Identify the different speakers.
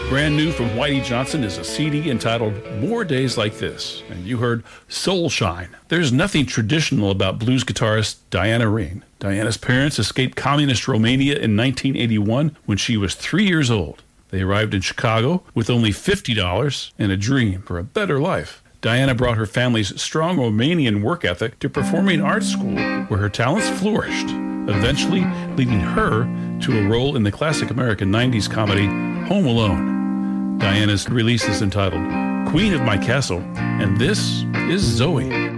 Speaker 1: Brand new from Whitey Johnson is a CD entitled More Days Like This, and you heard Soul Shine. There's nothing traditional about blues guitarist Diana Rein. Diana's parents escaped communist Romania in 1981 when she was 3 years old. They arrived in Chicago with only $50 and a dream for a better life. Diana brought her family's strong Romanian work ethic to performing arts school, where her talents flourished, eventually leading her to a role in the classic American 90s comedy Home Alone. Diana's release is entitled Queen of My Castle, and this is Zoe.